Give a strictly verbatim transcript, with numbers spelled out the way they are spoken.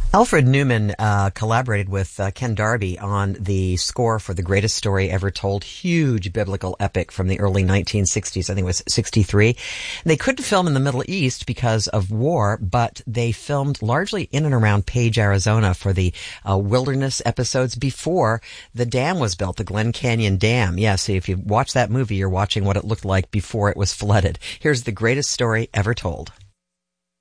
Alfred Newman uh, collaborated with uh, Ken Darby on the score for The Greatest Story Ever Told, huge biblical epic from the early nineteen sixties. I think it was sixty-three. They couldn't film in the Middle East because of war, but they filmed largely in and around Page, Arizona for the uh, wilderness episodes before the dam was built, the Glen Canyon Dam. Yeah, so if you watch that movie, you're watching what it looked like before it was flooded. Here's The Greatest Story Ever Told.